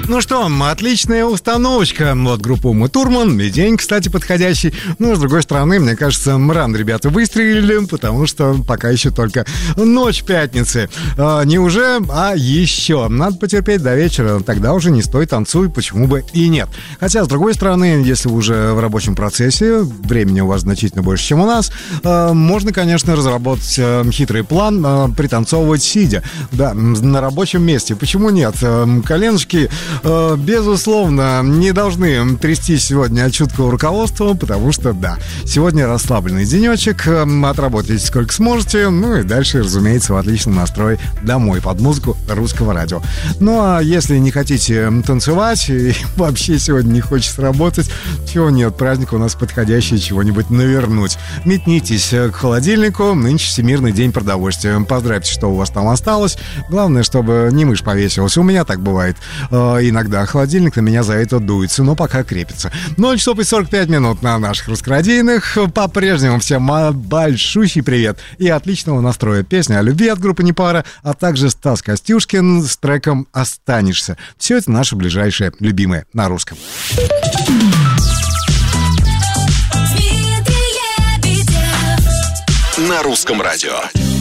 Ну что, отличная установочка. Вот группа Умы Турман, и день, кстати, подходящий. Но, с другой стороны, мне кажется, рано ребята выстрелили, потому что пока еще только ночь пятницы. Не уже, а еще. Надо потерпеть до вечера, тогда уже не стой, танцуй, почему бы и нет. Хотя, с другой стороны, если вы уже в рабочем процессе, времени у вас значительно больше, чем у нас, можно, конечно, разработать хитрый план, пританцовывать сидя. Да, на рабочем месте. Почему нет? Коленочки, безусловно, не должны трястись сегодня от чуткого руководства, потому что, да, сегодня расслабленный денечек, отработайте сколько сможете, ну и дальше, разумеется, в отличном настрое домой под музыку русского радио. Ну а если не хотите танцевать и вообще сегодня не хочется работать, чего нет, праздник у нас подходящий, чего-нибудь навернуть. Метнитесь к холодильнику, нынче Всемирный день продовольствия. Поздравьте, что у вас там осталось. Главное, чтобы не мышь повесилась. У меня так бывает. Иногда холодильник на меня за это дуется, но пока крепится. 0 часов и 45 минут на наших русскорадийных. По-прежнему всем большущий привет и отличного настроя. Песня о любви от группы Непара, а также Стас Костюшкин с треком «Останешься». Все это наше ближайшее любимое на русском. На русском радио.